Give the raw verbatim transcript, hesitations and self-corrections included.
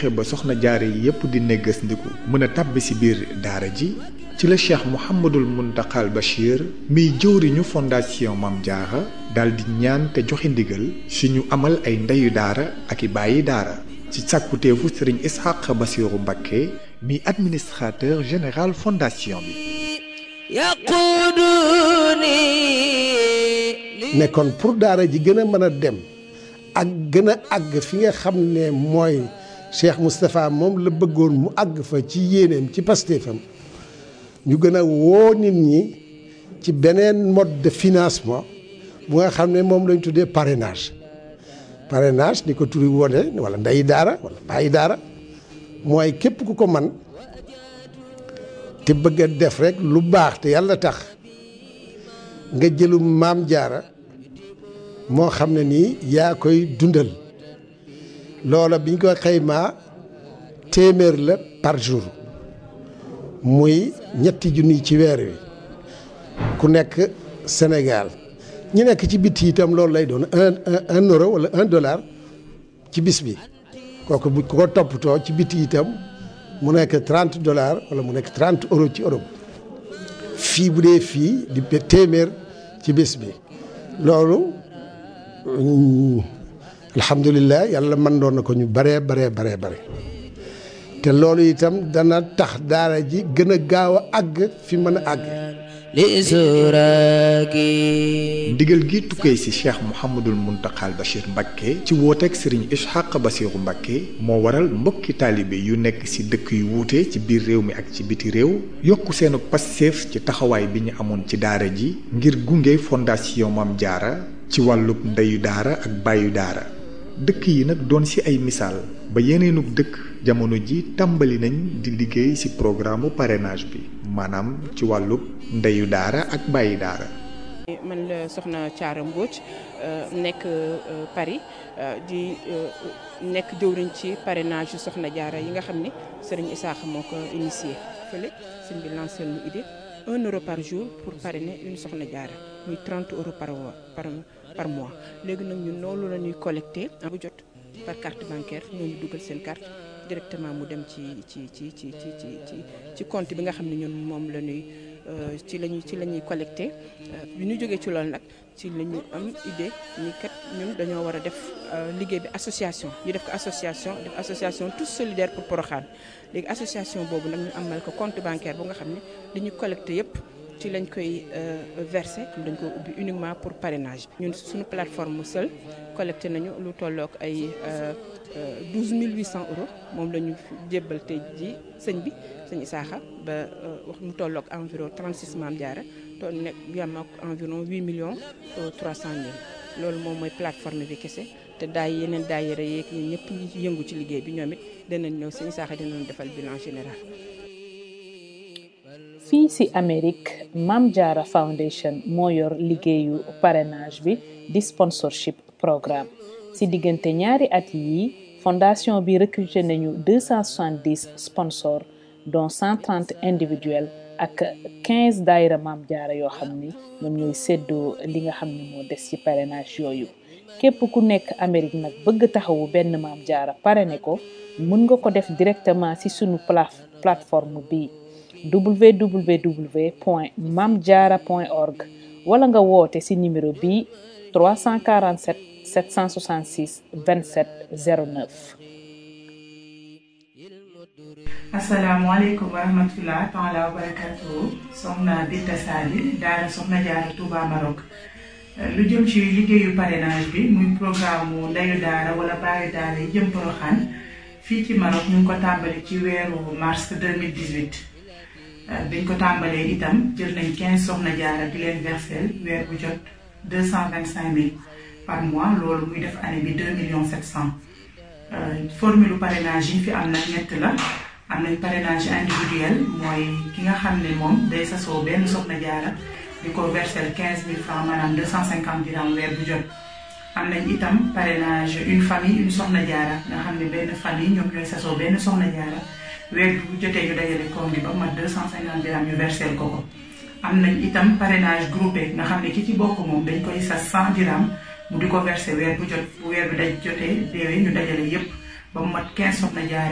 fexe ba soxna jaare yi yépp di neggas ndiku mën a tàbbi ci biir daara ji ci la Cheikh Mouhamadul Muntaxal Bachir miy jëwriñu fondation Mame Diarra dal di ñaan te joxe ndigal ci ñu amal ay ndeyu daara ak i bàyyi daara ci sàkkuteefu Sëriñ Ishaq Bassirou Mbacké mi administrateur général fondation bi ne kon pour daara ji gën a mën a dem ak gën a àgg fi nga xam ne mooy Cheikh Moustapha moom la bëggoon mu àgg fa ci yéeneem ci pastéefam ñu gën a woo nit ñi ci beneen mode de financement bu nga xam ne moom lañ tuddee parrainage parrainage ni ko turi wone wala ndeyi daara wala bàyyi daara mooy képp ku ko man te bëgg a def rek lu baax te yàlla tax nga jëlu Maam Jaara moo xam ne nii yaa koy dundal loola biñ ko xaymaa téeméer la par jour muy ñetti junni ci weer wi ku nekk Sénégal ñi nekk ci biti itam loolu lay doon un un euro wala un dollar ci bis bi kooku bu ko toppatoo ci biti itam mu nekk trente dollars wala mu nekk trente euros ci Europe fii bu dee fii di téeméer ci bis bi loolu alhamdulilah yàlla mën doon na ko ñu baree baree baree bare te loolu itam dana tax daara ji gën a gaaw a àgg fi mën a àgg ndigal gi tukkee ci Cheikh Mouhamadul Muntaxal Bachir Mbacké ci wooteeg Serigne Ishaq Bassirou Mbacké moo waral mbokki taalibe yu nekk ci dëkk yu wuute ci biir réew mi ak ci biti réew yokku seenu passeef ci taxawaay bi ñu amoon ci daara ji ngir gunge fondation Mame Diarra ci wàllub ndeyu daara ak bàyyu daara dëkk yi nag doon ci ay misaal ba yeneenug dëkk jamono ji tàmbali nañ di liggéey ci programme parrainage bi maanaam ci wàllub ndeyu daara ak bàyyi daara. man la soxna Thiara Mbodj nekk Paris di nekk jëwriñ ci parrainage yu soxna Diarra yi nga xam ni Serigne Issakha moo ko initié fële sëñ bi lancé lu idée un euro par jour pour parrainer une soxna Diarra muy trente euros par par par mois léegi nag ñun loolu la ñuy collecté bu jot par carte bancaire ñooñu dugal seen carte directement mu dem ci ci ci ci ci ci ci compte bi nga xam ne ñun moom la ñuy ci lañuy ci la ñuy collecté bi ñu jógee ci loolu nag ci la ñu am idée ni kat ñun dañoo war a def liggéey bi association ñu def ko association def association tous solidaires pour Porokhane léegi association boobu nag ñu amal ko compte bancaire bu nga xam ne dañuy collecté yépp ci lañ koy versé dañ ko ubbi uniquement pour parrainage ñun suñu plateforme seul collecté nañu lu tollook ay douze mille huit cents euros moom la ñu jébbal tey ji sëñ bi sëñ Issakha ba wax mu tollook environ trente-six Mame Diarra to nekk yam ak environ huit millions trois cent mille loolu moom mooy plateforme bi kese te daay yeneen daayira yeeg ñun ñëpp ñi ci yëngu ci liggéey bi ñoom it danañ ñëw sëñ Issakha dinañ defal bilan général. fii ci Amérique Mame Diarra Foundation moo yor liggéeyu parrainage bi di sponsorship programme ci diggante ñaari at yi fondation bi recruté nañu deux cent soixante-dix sponsors dont cent trente individuels ak quinze daayira Mame Diarra yoo xam ni ñoom ñooy séddoo li nga xam ne moo des ci parrainage yooyu képp ku nekk Amérique nag bëgg taxawu benn Mame Diarra parrainé ko mën nga ko def directement ci sunu plateforme bi w w w point mame diarra point org wala nga woote ci numéro bi trois cent quarante-sept sept cent soixante-six vingt-sept zéro neuf. asalaamaaleykum wa rahmatulah taala wa barakatuhu soxna Binta Sali daara soxna Diarra Touba Maroc lu jëm ci liggéeyu parrainage bi muy programme mu ndeyu daara wala baayu daara yi jëm Porokhane fii ci Maroc ñu ngi ko tàmbali ci weeru mars deux mille dix-huit biñ ko tàmbalee itam jël nañ quinze soxna Diarra di leen versel weer bu jot deux cent vingt-cinq mille par mois loolu muy def année bi deux millions sept cent formule parrainage yi fi am na ñett la am nañ parrainage individuel mooy ki nga xam ne moom day sasoo benn soxna Diarra di ko versel quinze mille francs maanaam deux cent cinquante dirhams weer bu jot am nañ itam parrainage une famille une soxna Diarra nga xam ne benn famille ñoom ñooy sasoo benn soxna Diarra weer bu jotee ñu dajale koom gi ba mat deux cent cinquante dirhams ñu versel ko ko am nañ itam parrainage groupé nga xam ne ki ci bokk moom dañ koy sas cent dirhams mu di ko versé weer bu jot bu weer bi daj jotee déwee ñu dajale yépp ba mu mat quinze soxna Diarra